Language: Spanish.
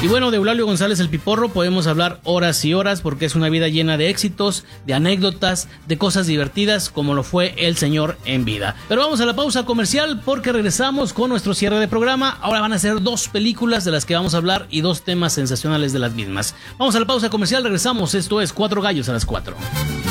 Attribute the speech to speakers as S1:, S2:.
S1: Y bueno, de Eulalio González el Piporro podemos hablar horas y horas porque es una vida llena de éxitos, de anécdotas, de cosas divertidas como lo fue el señor en vida. Pero vamos a la pausa comercial porque regresamos con nuestro cierre de programa. Ahora van a ser 2 películas de las que vamos a hablar y 2 temas sensacionales de las mismas. Vamos a la pausa comercial, regresamos. Esto es Cuatro Gallos a las 4.